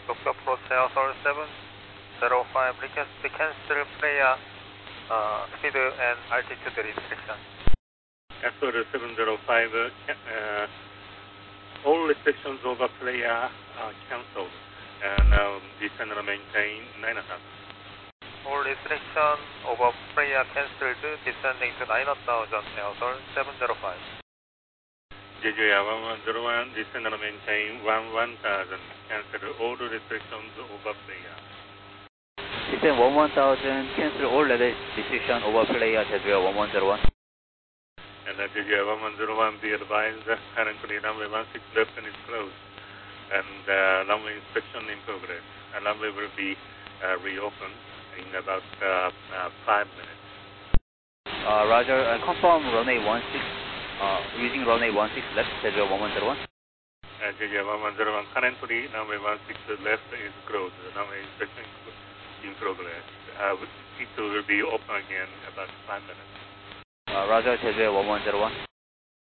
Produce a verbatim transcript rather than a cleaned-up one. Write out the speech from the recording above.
Tokyo Pro Seoul seven zero five, request to cancel player uh, speed and altitude restriction. As for the seven zero five, uh, uh, all restrictions over player are cancelled, and um, descend and maintain nine thousand. All restriction over player cancelled, descending to nine thousand, Seoul seven zero five. J J Air one one zero one, descend and maintain one thousand, cancel all the restrictions over player. Descend one thousand, cancel all the restriction over player, J J Air one one zero one. And uh, J J Air one one zero one, be advised, currently runway one six left and is closed, and uh, runway inspection in progress. And runway will be uh, reopened in about uh, uh, five minutes. Uh, Roger, uh, confirm runway one six, uh, using runway one six left, J J Air one one zero one. Uh, J J Air one one zero one, currently runway one six left is closed, runway inspection in progress. Uh, it will be open again about five minutes. Uh, Roger, J J Air one one zero one.